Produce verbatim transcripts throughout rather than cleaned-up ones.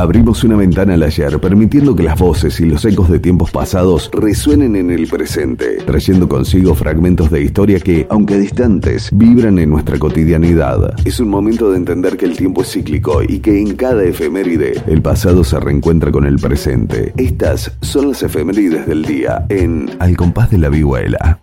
Abrimos una ventana al ayer, permitiendo que las voces y los ecos de tiempos pasados resuenen en el presente, trayendo consigo fragmentos de historia que, aunque distantes, vibran en nuestra cotidianidad. Es un momento de entender que el tiempo es cíclico y que en cada efeméride, el pasado se reencuentra con el presente. Estas son las efemérides del día en Al Compás de la Vihuela.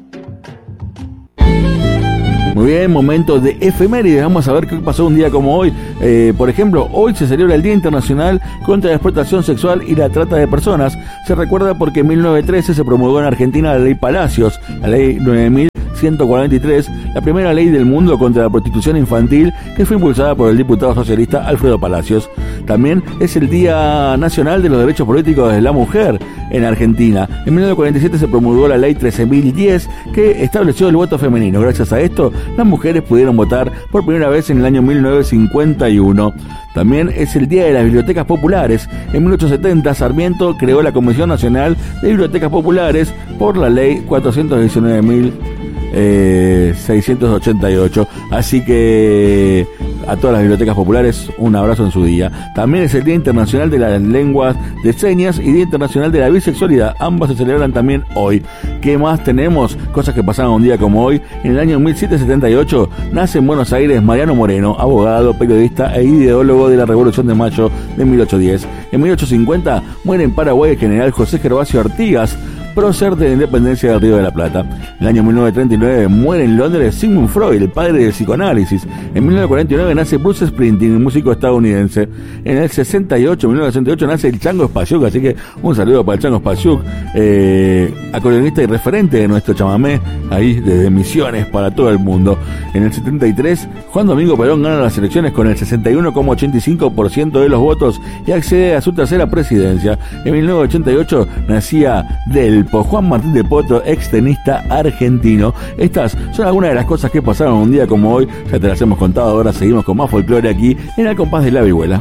Muy bien, momento de efemérides. Vamos a ver qué pasó un día como hoy. Eh, por ejemplo, hoy se celebra el Día Internacional contra la Explotación Sexual y la Trata de Personas. Se recuerda porque en mil novecientos trece se promulgó en Argentina la Ley Palacios, la Ley nueve mil ciento cuarenta y tres, la primera ley del mundo contra la prostitución infantil, que fue impulsada por el diputado socialista Alfredo Palacios. También es el Día Nacional de los Derechos Políticos de la Mujer en Argentina. En mil novecientos cuarenta y siete se promulgó la Ley trece mil diez, que estableció el voto femenino. Gracias a esto, las mujeres pudieron votar por primera vez en el año mil novecientos cincuenta y uno. También es el Día de las Bibliotecas Populares. En mil ochocientos setenta, Sarmiento creó la Comisión Nacional de Bibliotecas Populares por la Ley cuatrocientos diecinueve mil seiscientos ochenta y ocho. Así que a todas las bibliotecas populares un abrazo en su día. También es el Día Internacional de las Lenguas de Señas y Día Internacional de la Bisexualidad. Ambas se celebran también hoy. ¿Qué más tenemos? Cosas que pasaron un día como hoy. En el año mil setecientos setenta y ocho nace en Buenos Aires Mariano Moreno, abogado, periodista e ideólogo de la Revolución de Mayo de mil ochocientos diez. En mil ochocientos cincuenta muere en Paraguay el general José Gervasio Artigas, prócer de la independencia del Río de la Plata. En el año mil novecientos treinta y nueve muere en Londres Sigmund Freud, el padre del psicoanálisis. En mil novecientos cuarenta y nueve nace Bruce Springsteen, un músico estadounidense. En el sesenta y ocho, mil novecientos sesenta y ocho, nace el Chango Spasiuk, así que un saludo para el Chango Spasiuk, eh, acordeonista y referente de nuestro chamamé, ahí desde Misiones para todo el mundo. En el setenta y tres, Juan Domingo Perón gana las elecciones con el sesenta y uno coma ochenta y cinco por ciento de los votos y accede a su tercera presidencia. En mil novecientos ochenta y ocho nacía Del Juan Martín de Potro, extenista argentino. Estas son algunas de las cosas que pasaron un día como hoy. Ya te las hemos contado, ahora seguimos con más folclore aquí en Al Compás de la Vihuela.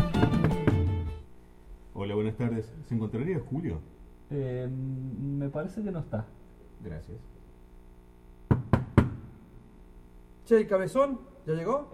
Hola, buenas tardes. ¿Se encontraría Julio? Eh, me parece que no está. Gracias. Che, ¿y Cabezón? ¿Ya llegó?